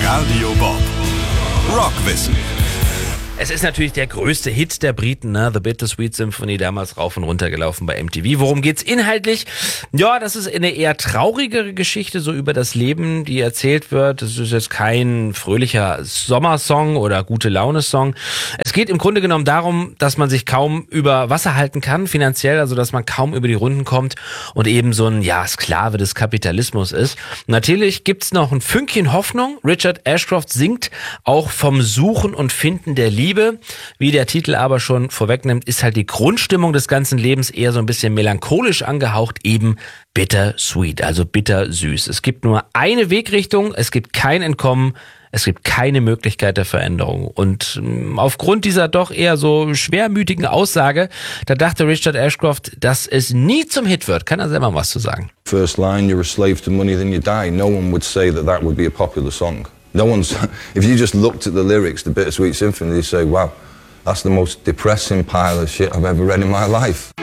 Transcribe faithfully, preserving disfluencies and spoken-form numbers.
Radio Bob. Rockwissen. Es ist natürlich der größte Hit der Briten, ne? The Bittersweet Symphony, damals rauf und runter gelaufen bei M T V. Worum geht's inhaltlich? Ja, das ist eine eher traurigere Geschichte, so über das Leben, die erzählt wird. Das ist jetzt kein fröhlicher Sommersong oder Gute-Laune-Song. Es geht im Grunde genommen darum, dass man sich kaum über Wasser halten kann, finanziell, also dass man kaum über die Runden kommt und eben so ein, ja, Sklave des Kapitalismus ist. Natürlich gibt's noch ein Fünkchen Hoffnung. Richard Ashcroft singt auch vom Suchen und Finden der Liebe. Liebe, wie der Titel aber schon vorwegnimmt, ist halt die Grundstimmung des ganzen Lebens eher so ein bisschen melancholisch angehaucht, eben bittersweet, also bittersüß. Es gibt nur eine Wegrichtung, es gibt kein Entkommen, es gibt keine Möglichkeit der Veränderung. Und aufgrund dieser doch eher so schwermütigen Aussage, da dachte Richard Ashcroft, dass es nie zum Hit wird. Kann er selber was zu sagen? First line, you're a slave to money, then you die. No one would say that that would be a popular song. No one's, if you just looked at the lyrics, the Bittersweet Symphony, you'd say, wow, that's the most depressing pile of shit I've ever read in my life.